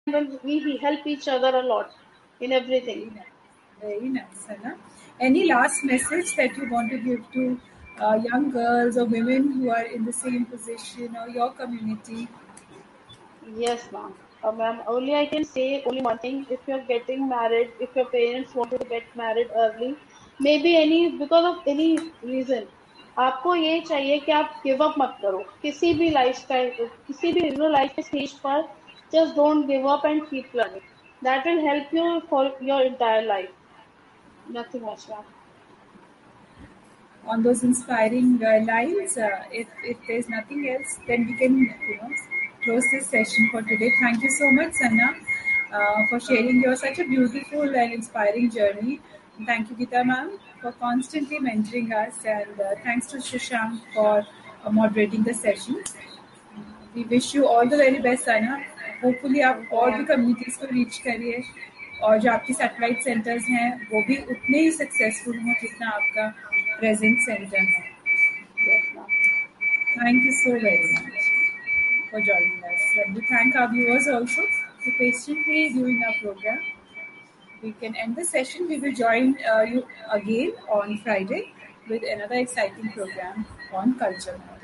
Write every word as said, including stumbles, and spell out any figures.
when we help each other a lot in everything. Very nice. Very nice, Anna. Any last message that you want to give to uh, young girls or women who are in the same position or your community? Yes, ma'am. Uh, ma'am, only I can say only one thing. If you're getting married, if your parents want you to get married early, maybe any because of any reason, आपको ये चाहिए कि आप give up मत करो किसी भी life का किसी भी यू नो लाइफ के स्टेज पर just don't give up and keep learning. That will help you for your entire life. Nothing much, ma'am. On those inspiring uh, lines, uh, if, if there's nothing else, then we can you know close this session for today. Thank you so much, Sana, uh, for sharing your such a beautiful and inspiring journey. And thank you, Gita ma'am, for constantly mentoring us, and uh, thanks to Shashank for uh, moderating the session. We wish you all the very best, Sana. Hopefully आप Thank you, और भी ma'am. communities को reach करिए और जो आपकी satellite centers हैं वो भी उतने ही successful हों जितना आपका present center है. Yes, ma'am. Thank you so very much for joining us. And we thank our viewers also for patiently viewing our program. We can end the session. We will join uh, you again on Friday with another exciting program on culture.